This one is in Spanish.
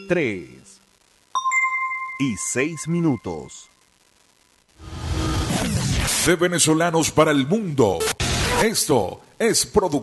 3:06. De venezolanos para el mundo. Esto es producción.